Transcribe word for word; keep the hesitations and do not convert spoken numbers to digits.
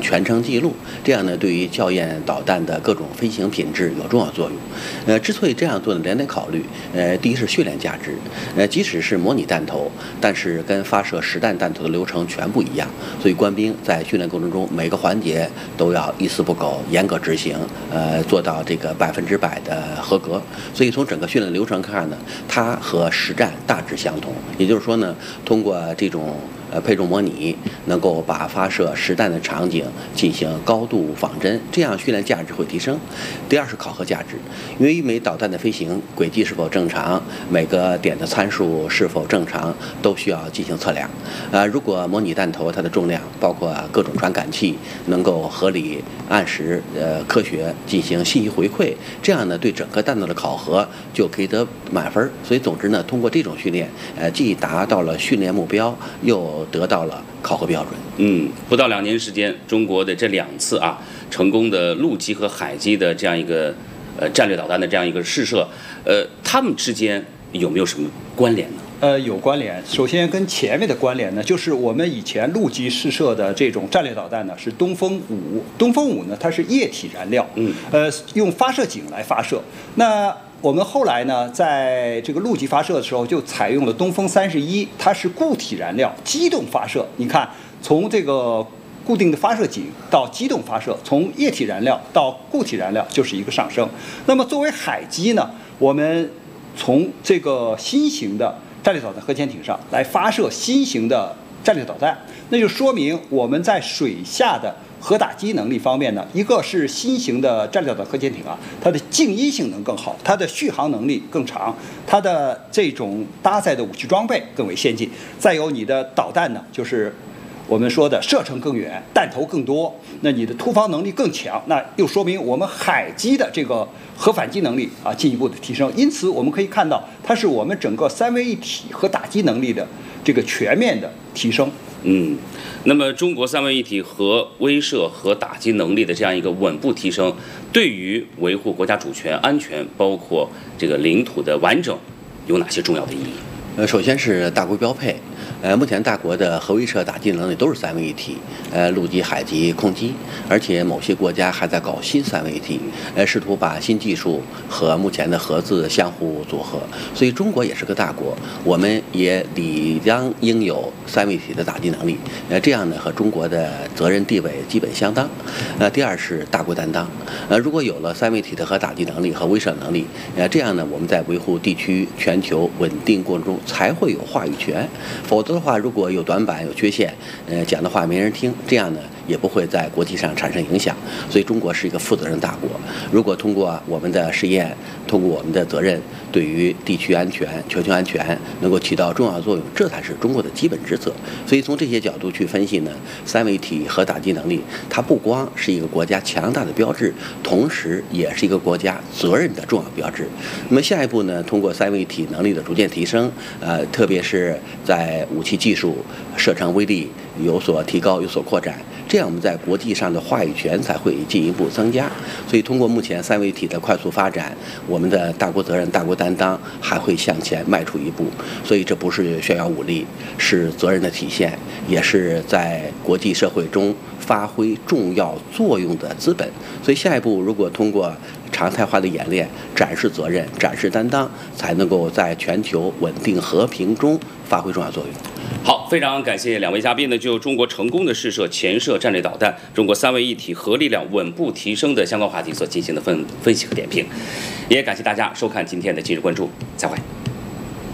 全程记录，这样呢对于校验导弹的各种飞行品质有重要作用。呃，之所以这样做呢，两点考虑。呃，第一是训练价值，呃，即使是模拟弹头，但是跟发射实弹弹头的流程全不一样，所以官兵在训练过程中每个环节都要一丝不苟、严格执行，呃，做到这个百分之百的合格。所以从整个训练流程看呢，它和实战大致相同。也就是说呢，通过这种呃配重模拟，能够把发射实弹的场景进行高度仿真，这样训练价值会提升。第二是考核价值，因为一枚导弹的飞行轨迹是否正常，每个点的参数是否正常，都需要进行测量。呃，如果模拟弹头它的重量，包括各种传感器，能够合理、按时、呃科学进行信息回馈，这样呢对整个弹道的考核就可以得满分。所以总之呢，通过这种训练，呃，既达到了训练目标，又得到了考核标准。 嗯，不到两年时间，中国的这两次啊成功的陆基和海基的这样一个呃战略导弹的这样一个试射，呃，它们之间有没有什么关联呢？ 呃，有关联。首先跟前面的关联呢，就是我们以前陆基试射的这种战略导弹呢是东风五，东风五呢它是液体燃料， 嗯， 呃，用发射井来发射。那我们后来呢，在这个陆基发射的时候，就采用了东风三十一，它是固体燃料，机动发射。你看，从这个固定的发射井到机动发射，从液体燃料到固体燃料就是一个上升。那么作为海基呢，我们从这个新型的战略导弹核潜艇上来发射新型的战略导弹，那就说明我们在水下的核打击能力方面呢，一个是新型的战略导弹核潜艇啊，它的静音性能更好，它的续航能力更长，它的这种搭载的武器装备更为先进。再有你的导弹呢，就是我们说的射程更远，弹头更多，那你的突防能力更强，那又说明我们海基的这个核反击能力啊进一步的提升。因此我们可以看到，它是我们整个三位一体核打击能力的这个全面的提升。 嗯，那么中国三位一体核威慑和打击能力的这样一个稳步提升，对于维护国家主权、安全，包括这个领土的完整，有哪些重要的意义？ 呃，首先是大国标配。呃，目前大国的核威慑打击能力都是三位一体，呃，陆基、海基、空基，而且某些国家还在搞新三位一体，呃，试图把新技术和目前的核子相互组合。所以中国也是个大国，我们也理当应有三位一体的打击能力。呃，这样呢，和中国的责任地位基本相当。呃，第二是大国担当。呃，如果有了三位一体的核打击能力和威慑能力，呃，这样呢，我们在维护地区全球稳定过程中才会有话语权。否则的话，如果有短板、有缺陷，呃，讲的话没人听，这样呢也不会在国际上产生影响。所以中国是一个负责任大国。如果通过我们的试验，通过我们的责任，对于地区安全、全球安全能够起到重要作用，这才是中国的基本职责。所以从这些角度去分析呢，三位一体核打击能力，它不光是一个国家强大的标志，同时也是一个国家责任的重要标志。那么下一步呢，通过三位一体能力的逐渐提升，呃，特别是在武器技术、射程威力有所提高、有所扩展，这样我们在国际上的话语权才会进一步增加。所以通过目前三位一体的快速发展，我们的大国责任、大国担当还会向前迈出一步。所以这不是炫耀武力，是责任的体现，也是在国际社会中发挥重要作用的资本。所以下一步如果通过常态化的演练，展示责任、展示担当，才能够在全球稳定和平中发挥重要作用。 好，非常感谢两位嘉宾呢，就中国成功的试射潜射战略导弹、中国三位一体核力量稳步提升的相关话题所进行的分分析和点评，也感谢大家收看今天的今日关注，再会。